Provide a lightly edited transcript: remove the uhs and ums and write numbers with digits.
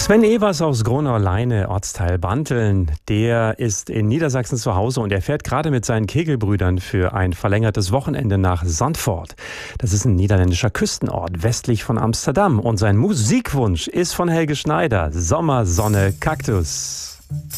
Sven Evers aus Gronau-Leine, Ortsteil Banteln, der ist in Niedersachsen zu Hause und er fährt gerade mit seinen Kegelbrüdern für ein verlängertes Wochenende nach Zandvoort. Das ist ein niederländischer Küstenort westlich von Amsterdam und sein Musikwunsch ist von Helge Schneider, Sommer, Sonne, Kaktus.